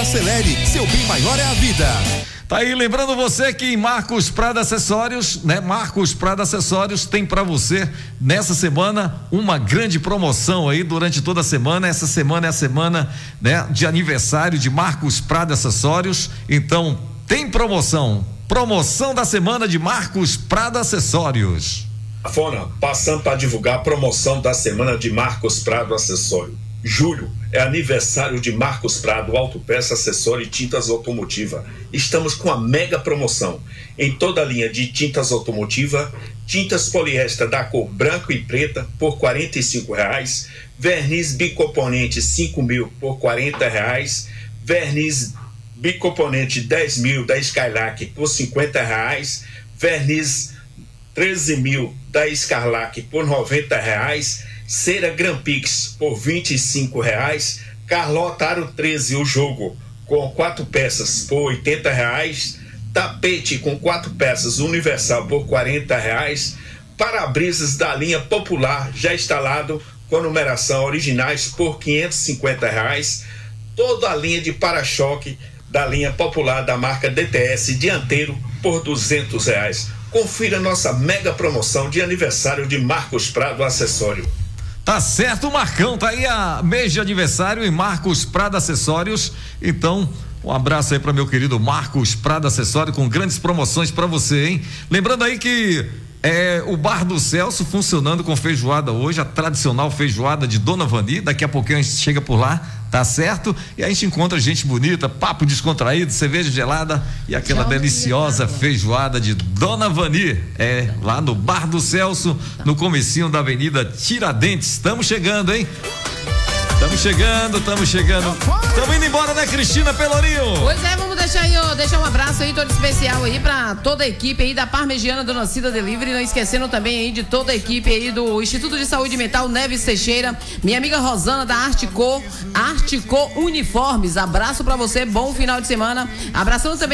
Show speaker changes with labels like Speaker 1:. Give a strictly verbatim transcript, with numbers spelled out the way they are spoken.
Speaker 1: Acelere, seu bem maior é a vida.
Speaker 2: Tá aí, lembrando você que em Marcos Prado Acessórios, né? Marcos Prado Acessórios tem para você nessa semana uma grande promoção aí durante toda a semana. Essa semana é a semana, né, de aniversário de Marcos Prado Acessórios. Então, tem promoção. Promoção da semana de Marcos Prado Acessórios.
Speaker 3: Fona, passando para divulgar a promoção da semana de Marcos Prado Acessório. Julho é aniversário de Marcos Prado, autopeça, acessório e tintas automotiva. Estamos com a mega promoção em toda a linha de tintas automotiva, tintas poliéster da cor branco e preta por quarenta e cinco reais, verniz bicomponente cinco mil por quarenta reais, verniz bicomponente dez mil da Skylac por cinquenta reais, verniz treze mil da Scarlac por noventa reais, cera Grampix por vinte e cinco reais, Carlota Aro treze o jogo com quatro peças por oitenta reais, tapete com quatro peças universal por quarenta reais, para-brisas da linha popular já instalado com numeração originais por quinhentos e cinquenta reais, toda a linha de para-choque da linha popular da marca D T S dianteiro por duzentos reais. Confira nossa mega promoção de aniversário de Marcos Prado Acessório.
Speaker 2: Tá certo, Marcão, tá aí a mês de aniversário em Marcos Prado Acessórios. Então, um abraço aí para meu querido Marcos Prado Acessório com grandes promoções para você, hein? Lembrando aí que é, o Bar do Celso funcionando com feijoada hoje, a tradicional feijoada de Dona Vani. Daqui a pouquinho a gente chega por lá, tá certo? E a gente encontra gente bonita, papo descontraído, cerveja gelada e aquela Tchau, deliciosa feijoada de Dona Vani. É, lá no Bar do Celso, no comecinho da Avenida Tiradentes. Estamos chegando, hein? Estamos chegando, estamos chegando. Estamos indo embora, né, Cristina Pelourinho?
Speaker 4: Pois é, vamos deixar aí, ó, deixar um abraço aí todo especial aí pra toda a equipe aí da Parmegiana Dona Cida Delivery, não esquecendo também aí de toda a equipe aí do Instituto de Saúde Mental Neves Teixeira, minha amiga Rosana da Artico, Artico Uniformes, abraço pra você, bom final de semana, abraçando também